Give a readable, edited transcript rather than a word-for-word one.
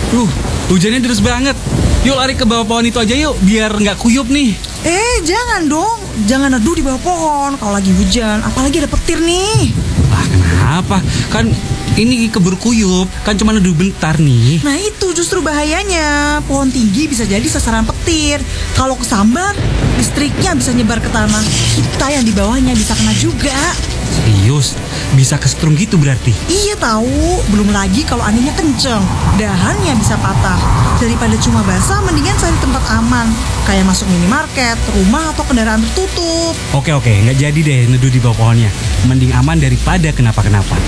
Hujannya deras banget. Yuk lari ke bawah pohon itu aja yuk, biar nggak kuyup nih. Jangan dong. Jangan neduh di bawah pohon kalau lagi hujan. Apalagi ada petir nih. Lah kenapa? Kan ini keburu kuyup. Kan cuma neduh bentar nih. Nah itu justru bahayanya. Pohon tinggi bisa jadi sasaran petir. Kalau kesambar, listriknya bisa nyebar ke tanah. Kita yang di bawahnya bisa kena juga. Serius? Bisa kesetrum gitu berarti? Iya tahu. Belum lagi kalau anginnya kenceng, dahannya bisa patah. Daripada cuma basah, mendingan cari tempat aman, kayak masuk minimarket, rumah, atau kendaraan tertutup. Oke, nggak jadi deh neduh di bawah pohonnya. Mending aman daripada kenapa-kenapa.